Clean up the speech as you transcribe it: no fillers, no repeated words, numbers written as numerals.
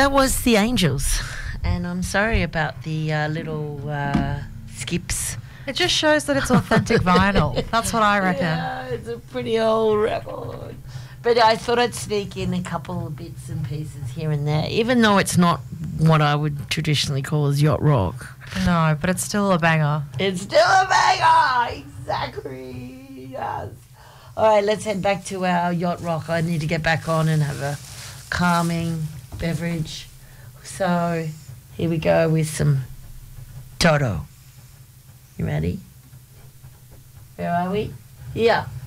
That was the Angels, and I'm sorry about the little skips. It just shows that it's authentic vinyl. That's what I reckon. Yeah, it's a pretty old record. But I thought I'd sneak in a couple of bits and pieces here and there, even though it's not what I would traditionally call as yacht rock. No, but it's still a banger. It's still a banger! Exactly, yes. All right, let's head back to our yacht rock. I need to get back on and have a calming beverage. So here we go with some Toto. You ready? Where are we? Yeah.